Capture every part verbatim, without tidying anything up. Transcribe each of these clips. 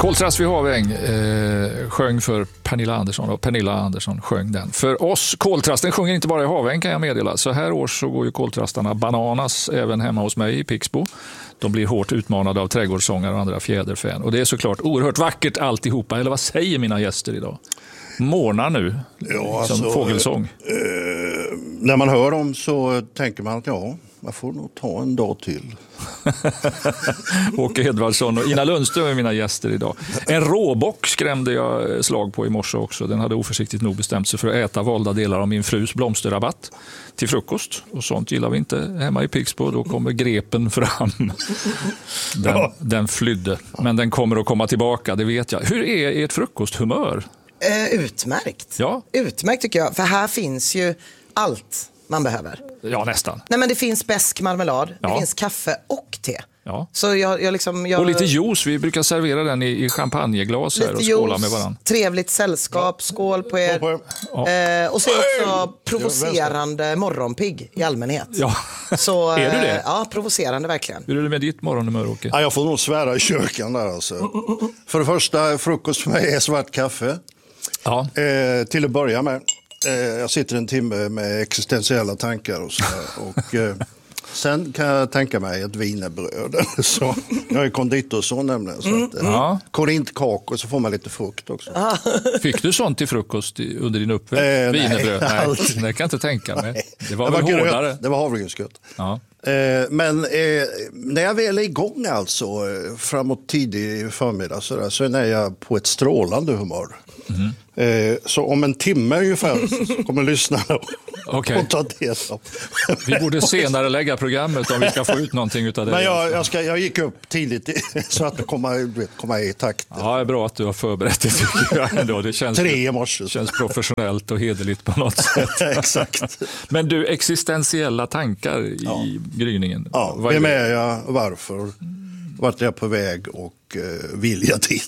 Koltrast vid Haväng eh, sjöng för Pernilla Andersson och Pernilla Andersson sjöng den. För oss, koltrasten sjunger inte bara i Haväng kan jag meddela. Så här års så går ju koltrastarna bananas även hemma hos mig i Pixbo. De blir hårt utmanade av trädgårdssångare och andra fjäderfän. Och det är såklart oerhört vackert alltihopa. Eller vad säger mina gäster idag? Månar nu, ja, liksom alltså, fågelsång. Eh, när man hör dem så tänker man att ja, man får nog ta en dag till. Åke Edvardsson och Ina Lundström är mina gäster idag. En råbock skrämde jag slag på i morse också. Den hade oförsiktigt nog bestämt sig för att äta valda delar av min frus blomsterrabatt till frukost. Och sånt gillar vi inte hemma i Pixbo. Då kommer grepen fram. Den, ja. den flydde. Men den kommer att komma tillbaka, det vet jag. Hur är ert frukosthumör? Eh, utmärkt. Ja. Utmärkt tycker jag. För här finns ju allt man behöver. Ja, nästan. Nej, men det finns bäsk marmelad, ja. det finns kaffe och te. Ja. Så jag, jag liksom, jag... Och lite juice, vi brukar servera den i, i champagneglas här och skåla med varandra. Trevligt sällskap, skål på er. Ja. Eh, och så också provocerande morgonpigg i allmänhet. Ja. Så, är du det? Ja, provocerande verkligen. Hur är det med ditt morgonhumör, Åke? Ja, jag får nog svära i köken där alltså. För det första, frukost för mig är svart kaffe. Ja. Eh, till att börja med. Eh, jag sitter en timme med existentiella tankar och så där. Och eh, sen kan jag tänka mig ett wienerbröd. Så jag är konditorsson nämligen. Så att, eh, ja. korintkakor, så får man lite frukt också. Ah. Fick du sånt till frukost under din uppväxt? Eh, wienerbröd? Nej, nej, det kan jag inte tänka mig. Det var, det var väl gröt, hårdare? Det var havregrynsgröt. Ja. Eh, men eh, när jag väl är igång alltså, eh, framåt tidig förmiddag så, där, så är jag på ett strålande humör. Mm. Eh, så om en timme ungefär så kommer lyssnarna okay. och ta del av. Vi borde senare lägga programmet om vi ska få ut någonting utav det. Men jag, jag, ska, jag gick upp tidigt så att komma, komma i takt. Ja, det är bra att du har förberett det tycker jag ändå. Det känns, Tre i morse. Känns professionellt och hederligt på något sätt. Exakt. Men du, existentiella tankar i ja. gryningen. Ja, vem är jag, varför, vart är jag på väg och eh, vill jag dit?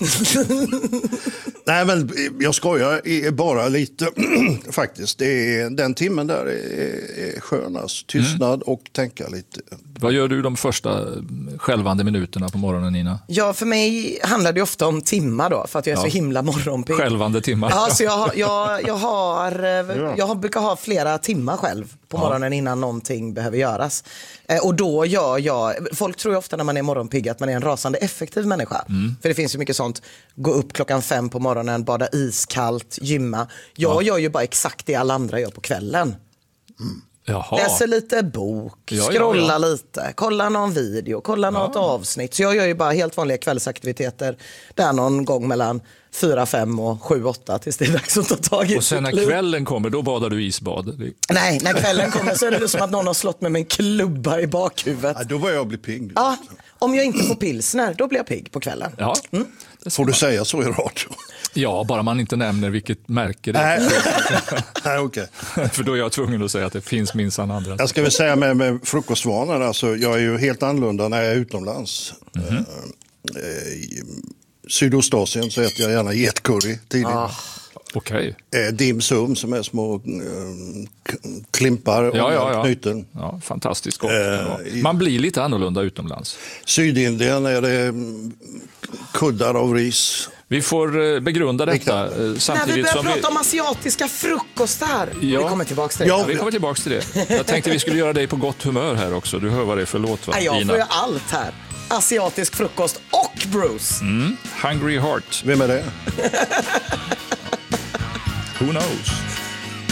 Nej, men jag skojar bara lite faktiskt. Det är, den timmen där är, är skönast. Tystnad mm. och tänka lite. Vad gör du de första skälvande minuterna på morgonen, Nina? Ja, för mig handlar det ofta om timmar då, för att jag är ja. så himla morgonpigg. Skälvande timmar. Ja, så jag, jag, jag, har, jag brukar ha flera timmar själv på morgonen ja. innan någonting behöver göras. Och då gör jag, folk tror ju ofta när man är morgonpigg att man är en rasande effektiv människa. Mm. För det finns ju mycket sånt, gå upp klockan fem på morgonen, bada iskallt, gymma. Jag ja. gör ju bara exakt det alla andra gör på kvällen. Mm. Jaha. Läser lite bok, ja, scrollar ja, ja. lite, kollar någon video, kollar ja. något avsnitt. Så jag gör ju bara helt vanliga kvällsaktiviteter där någon gång mellan fyra, fem och sju, åtta tills det är dags att ta tag i. Och sen när kvällen kommer, då badar du isbad? Nej, när kvällen kommer så är det som att någon har slått med en klubba i bakhuvudet. Ja, då börjar jag bli pigg. Ja, om jag inte får pilsner, då blir jag pigg på kvällen. Ja. Mm. Får du säga så i radio? Ja, bara man inte nämner vilket märke det är. Nej, okej. För då är jag tvungen att säga att det finns minsann andra. Jag ska väl säga med, med frukostvanor, alltså, jag är ju helt annorlunda när jag är utomlands. Mm-hmm. Eh, I Sydostasien så äter jag gärna getcurry tidigt. Ah. Okej. Okay. Eh, dim sum som är små eh, klimpar och ja, ja, ja. knyten. Ja, fantastiskt gott. Eh, Man blir lite annorlunda utomlands. Sydindien är det kuddar av ris. Vi får begrunda detta samtidigt När vi börjar som prata vi... om asiatiska frukostar. Ja. Vi kommer tillbaka till det. Ja, vi kommer tillbaka till det. Jag tänkte vi skulle göra dig på gott humör här också. Du hör vad det är för låt, va? Ja, jag får ju allt här. Asiatisk frukost och Bruce. Mm. Hungry Heart. Vem är det? Who knows?